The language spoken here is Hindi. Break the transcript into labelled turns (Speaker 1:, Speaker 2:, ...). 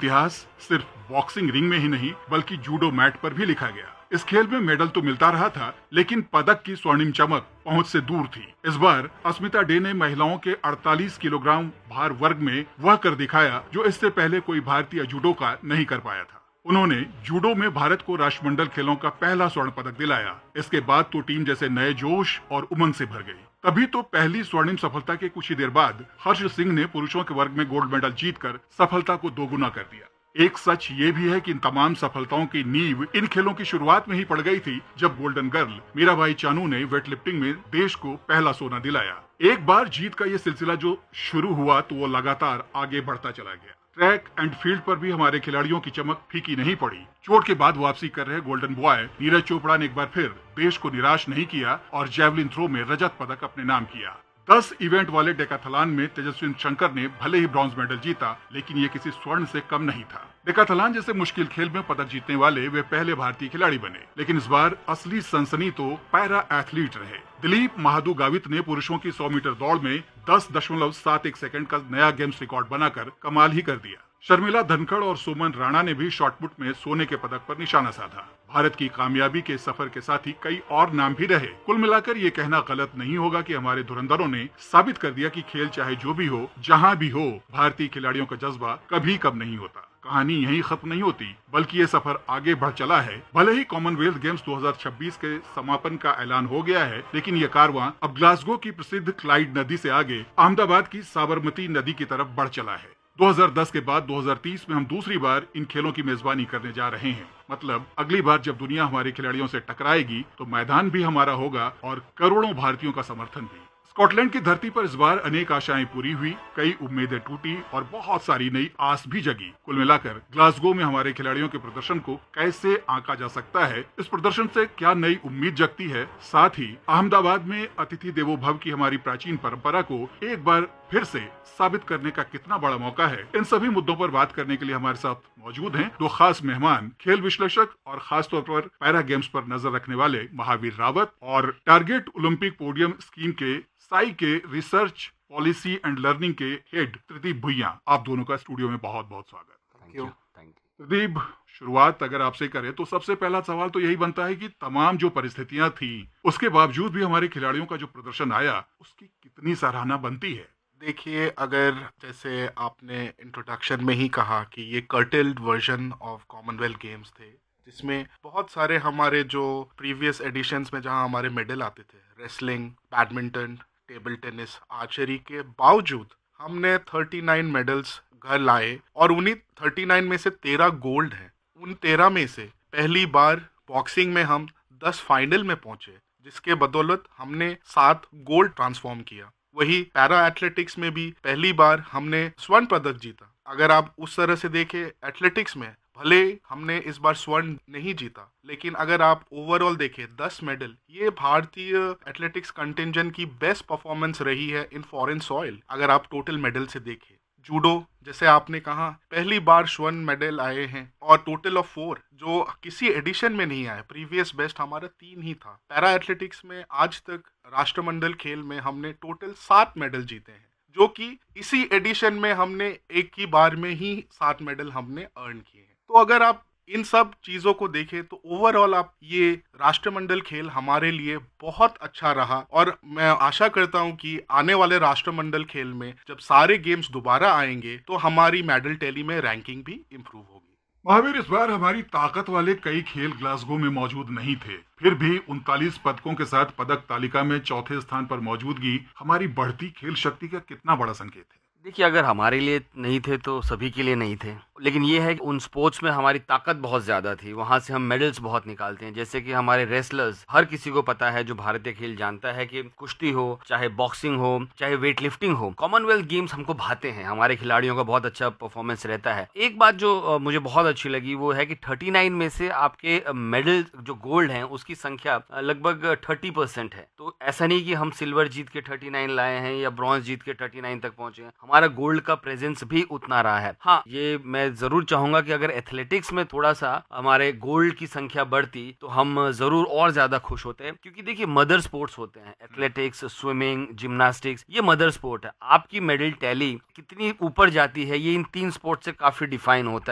Speaker 1: इतिहास सिर्फ बॉक्सिंग रिंग में ही नहीं बल्कि जूडो मैट पर भी लिखा गया। इस खेल में मेडल तो मिलता रहा था, लेकिन पदक की स्वर्णिम चमक पहुंच से दूर थी। इस बार अस्मिता डे ने महिलाओं के 48 किलोग्राम भार वर्ग में वह कर दिखाया जो इससे पहले कोई भारतीय जूडोका नहीं कर पाया था। उन्होंने जूडो में भारत को राष्ट्रमंडल खेलों का पहला स्वर्ण पदक दिलाया। इसके बाद तो टीम जैसे नए जोश और उमंग से भर गई। तभी तो पहली स्वर्णिम सफलता के कुछ ही देर बाद हर्ष सिंह ने पुरुषों के वर्ग में गोल्ड मेडल जीतकर सफलता को दोगुना कर दिया। एक सच ये भी है कि इन तमाम सफलताओं की नींव इन खेलों की शुरुआत में ही पड़ गई थी, जब गोल्डन गर्ल मीराबाई चानू ने वेट लिफ्टिंग में देश को पहला सोना दिलाया। एक बार जीत का ये सिलसिला जो शुरू हुआ तो वो लगातार आगे बढ़ता चला गया। ट्रैक एंड फील्ड पर भी हमारे खिलाड़ियों की चमक फीकी नहीं पड़ी। चोट के बाद वापसी कर रहे गोल्डन बॉय नीरज चोपड़ा ने एक बार फिर देश को निराश नहीं किया और जैवलिन थ्रो में रजत पदक अपने नाम किया। 10 इवेंट वाले डेकाथलॉन में तेजस्वी शंकर ने भले ही ब्रॉन्ज मेडल जीता, लेकिन ये किसी स्वर्ण से कम नहीं था। डेकाथलॉन जैसे मुश्किल खेल में पदक जीतने वाले वे पहले भारतीय खिलाड़ी बने, लेकिन इस बार असली सनसनी तो पैरा एथलीट रहे। दिलीप महादू गावित ने पुरुषों की 100 मीटर दौड़ में 10.71 सेकंड का नया गेम्स रिकॉर्ड बनाकर कमाल ही कर दिया। शर्मिला धनखड़ और सुमन राणा ने भी शॉटपुट में सोने के पदक पर निशाना साधा। भारत की कामयाबी के सफर के साथ ही कई और नाम भी रहे। कुल मिलाकर ये कहना गलत नहीं होगा कि हमारे धुरंधरों ने साबित कर दिया कि खेल चाहे जो भी हो, जहां भी हो, भारतीय खिलाड़ियों का जज्बा कभी कम नहीं होता। कहानी यहीं खत्म नहीं होती, बल्कि ये सफर आगे बढ़ चला है। भले ही कॉमनवेल्थ गेम्स 2026 के समापन का ऐलान हो गया है, लेकिन ये कारवां अब ग्लासगो की प्रसिद्ध क्लाइड नदी से आगे अहमदाबाद की साबरमती नदी की तरफ बढ़ चला है। 2010 के बाद 2030 में हम दूसरी बार इन खेलों की मेजबानी करने जा रहे हैं। मतलब अगली बार जब दुनिया हमारे खिलाड़ियों से टकराएगी तो मैदान भी हमारा होगा और करोड़ों भारतीयों का समर्थन भी। स्कॉटलैंड की धरती पर इस बार अनेक आशाएं पूरी हुई, कई उम्मीदें टूटी और बहुत सारी नई आस भी जगी। कुल मिलाकर ग्लासगो में हमारे खिलाड़ियों के प्रदर्शन को कैसे आंका जा सकता है, इस प्रदर्शन से क्या नई उम्मीद जगती है, साथ ही अहमदाबाद में अतिथि देवो भव की हमारी प्राचीन परंपरा को एक बार फिर से साबित करने का कितना बड़ा मौका है। इन सभी मुद्दों पर बात करने के लिए हमारे साथ मौजूद हैं दो खास मेहमान, खेल विश्लेषक और खास तौर पर पैरा गेम्स पर नजर रखने वाले महावीर रावत और टारगेट ओलंपिक पोडियम स्कीम के साई के रिसर्च पॉलिसी एंड लर्निंग के हेड त्रिदीप भुइयां। आप दोनों का स्टूडियो में बहुत बहुत स्वागत।
Speaker 2: Thank you.
Speaker 1: त्रिदीप, शुरुआत अगर आपसे करें तो सबसे पहला सवाल तो यही बनता है कि तमाम जो परिस्थितियां थी उसके बावजूद भी हमारे खिलाड़ियों का जो प्रदर्शन आया उसकी कितनी सराहना बनती है।
Speaker 2: देखिए, अगर जैसे आपने इंट्रोडक्शन में ही कहा कि ये curtailed version of Commonwealth games थे, जिसमें बहुत सारे हमारे जो प्रीवियस एडिशंस में जहां हमारे मेडल आते थे, wrestling, badminton, table tennis, archery के बावजूद हमने 39 मेडल्स घर लाए और उन्हीं 39 में से 13 गोल्ड हैं। उन 13 में से पहली बार बॉक्सिंग में हम 10 फाइनल में पहुंचे, जिसके बदौलत हमने 7 गोल्ड ट्रांसफॉर्म किया। वही पैरा एथलेटिक्स में भी पहली बार हमने स्वर्ण पदक जीता। अगर आप उस तरह से देखें, एथलेटिक्स में भले हमने इस बार स्वर्ण नहीं जीता, लेकिन अगर आप ओवरऑल देखें 10 मेडल, ये भारतीय एथलेटिक्स कंटिंजेंट की बेस्ट परफॉर्मेंस रही है इन फॉरेन सॉइल। अगर आप टोटल मेडल से देखें, जूडो जैसे आपने कहा पहली बार स्वर्ण मेडल आए हैं और टोटल ऑफ 4 जो किसी एडिशन में नहीं आए। प्रीवियस बेस्ट हमारा 3 ही था। पैरा एथलेटिक्स में आज तक राष्ट्रमंडल खेल में हमने टोटल 7 मेडल जीते हैं, जो कि इसी एडिशन में हमने एक ही बार में ही 7 मेडल हमने अर्न किए हैं। तो अगर आप इन सब चीजों को देखें तो ओवरऑल आप ये राष्ट्रमंडल खेल हमारे लिए बहुत अच्छा रहा और मैं आशा करता हूं कि आने वाले राष्ट्रमंडल खेल में जब सारे गेम्स दोबारा आएंगे तो हमारी मेडल टैली में रैंकिंग भी इम्प्रूव होगी।
Speaker 1: महावीर, इस बार हमारी ताकत वाले कई खेल ग्लासगो में मौजूद नहीं थे, फिर भी 39 पदकों के साथ पदक तालिका में चौथे स्थान पर मौजूदगी हमारी बढ़ती खेल शक्ति का कितना बड़ा संकेत है।
Speaker 3: देखिए, अगर हमारे लिए नहीं थे तो सभी के लिए नहीं थे, लेकिन ये है कि उन स्पोर्ट्स में हमारी ताकत बहुत ज़्यादा थी, वहाँ से हम मेडल्स बहुत निकालते हैं। जैसे कि हमारे रेसलर्स, हर किसी को पता है जो भारतीय खेल जानता है कि कुश्ती हो, चाहे बॉक्सिंग हो, चाहे वेट लिफ्टिंग हो, कॉमनवेल्थ गेम्स हमको भाते हैं। हमारे खिलाड़ियों का बहुत अच्छा परफॉर्मेंस रहता है। एक बात जो मुझे बहुत अच्छी लगी वो है कि 39 में से आपके मेडल जो गोल्ड हैं उसकी संख्या लगभग 30% है। तो ऐसा नहीं कि हम सिल्वर जीत के 39 लाए हैं या ब्रॉन्ज जीत के 39 तक पहुंचे हैं, हमारा गोल्ड का प्रेजेंस भी उतना रहा है। हाँ, ये मैं जरूर चाहूंगा कि अगर एथलेटिक्स में थोड़ा सा हमारे गोल्ड की संख्या बढ़ती तो हम जरूर और ज्यादा खुश होते हैं, क्योंकि देखिए मदर स्पोर्ट्स होते हैं, एथलेटिक्स, स्विमिंग, जिम्नास्टिक्स, ये मदर स्पोर्ट है। आपकी मेडल टैली कितनी ऊपर जाती है ये इन 3 स्पोर्ट्स से काफी डिफाइन होता है।